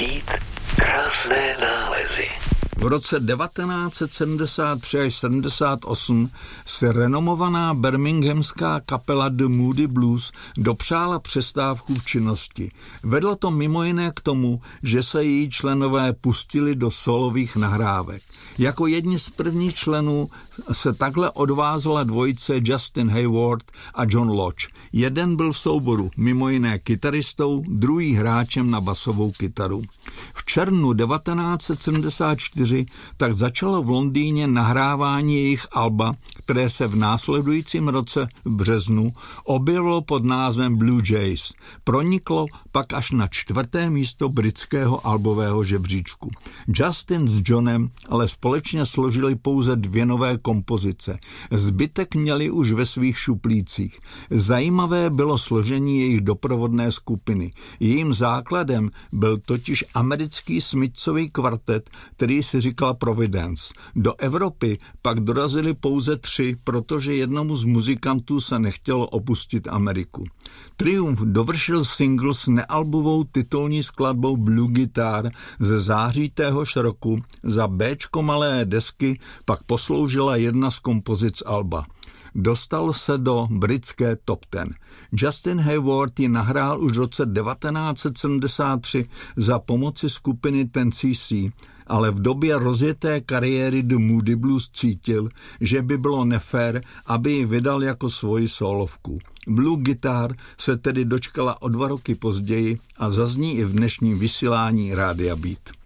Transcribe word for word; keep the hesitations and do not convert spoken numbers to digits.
Beat, krásné nálezy. V roce devatenáct set sedmdesát tři až sedmdesát osm se renomovaná birminghamská kapela The Moody Blues dopřála přestávku v činnosti. Vedlo to mimo jiné k tomu, že se její členové pustili do solových nahrávek. Jako jedni z prvních členů se takhle odvázala dvojice Justin Hayward a John Lodge. Jeden byl v souboru mimo jiné kytaristou, druhý hráčem na basovou kytaru. V červnu devatenáct set sedmdesát čtyři tak začalo v Londýně nahrávání jejich alba, které se v následujícím roce v březnu objevilo pod názvem Blue Jays. Proniklo pak až na čtvrté místo britského albového žebříčku. Justin s Johnem ale společně složili pouze dvě nové kompozice. Zbytek měli už ve svých šuplících. Zajímavé bylo složení jejich doprovodné skupiny. Jejím základem byl totiž americký Smithsový kvartet, který si říkal Providence. Do Evropy pak dorazili pouze tři, protože jednomu z muzikantů se nechtělo opustit Ameriku. Triumf dovršil single s nealbovou titulní skladbou Blue Guitar ze září téhož roku. Za béčko malé desky pak posloužila jedna z kompozic alba. Dostal se do britské top ten. Justin Hayward ji nahrál už v roce devatenáct set sedmdesát tři za pomoci skupiny Ten C C, ale v době rozjeté kariéry The Moody Blues cítil, že by bylo nefér, aby ji vydal jako svoji sólovku. Blue Guitar se tedy dočkala o dva roky později a zazní i v dnešním vysílání Rádia Beat.